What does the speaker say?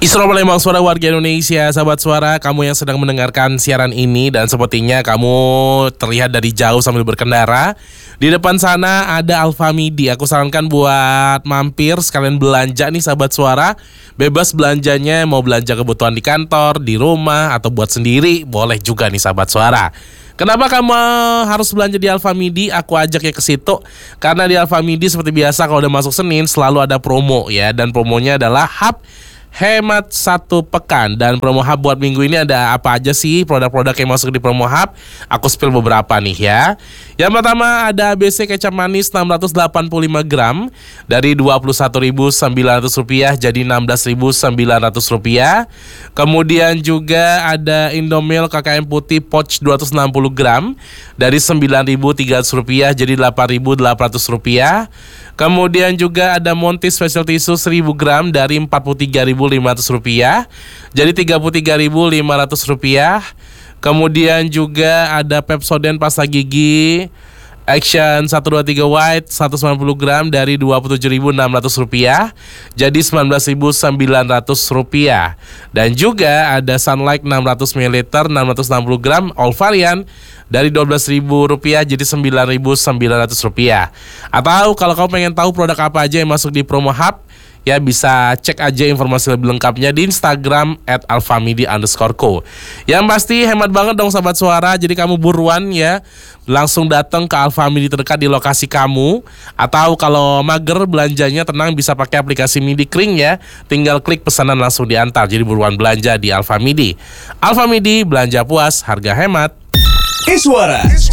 Isra Palembang, suara warga Indonesia, sahabat suara, kamu yang sedang mendengarkan siaran ini dan sepertinya kamu terlihat dari jauh sambil berkendara. Di depan sana ada Alfamidi. Aku sarankan buat mampir sekalian belanja nih sahabat suara. Bebas belanjanya, mau belanja kebutuhan di kantor, di rumah, atau buat sendiri, boleh juga nih sahabat suara. Kenapa kamu harus belanja di Alfamidi? Aku ajak ya ke situ karena di Alfamidi seperti biasa kalau udah masuk Senin selalu ada promo ya, dan promonya adalah Hub Hemat 1 pekan. Dan promo Hub buat minggu ini ada apa aja sih produk-produk yang masuk di promo Hub? Aku spill beberapa nih ya. Yang pertama ada ABC kecap manis 685 gram dari Rp21.900 jadi Rp16.900. Kemudian juga ada Indomil KKM putih pouch 260 gram dari Rp9.300 jadi Rp8.800. Kemudian juga ada Monty Special Tissue 1000 gram dari Rp43.500 jadi Rp33.500. Kemudian juga ada Pepsodent pasta gigi Action 123 White 190 gram dari Rp27.600 jadi Rp19.900. Dan juga ada Sunlight 600 ml 660 gram all varian dari Rp12.000 jadi Rp9.900. Atau kalau kamu pengen tahu produk apa aja yang masuk di promo Hub, ya bisa cek aja informasi lebih lengkapnya di Instagram @alfamidi_co. Yang pasti hemat banget dong sahabat suara. Jadi kamu buruan ya, langsung datang ke Alfamidi terdekat di lokasi kamu. Atau kalau mager belanjanya, tenang, bisa pakai aplikasi Midi Kring ya. Tinggal klik pesanan langsung diantar. Jadi buruan belanja di Alfamidi. Alfamidi, belanja puas, harga hemat. Suara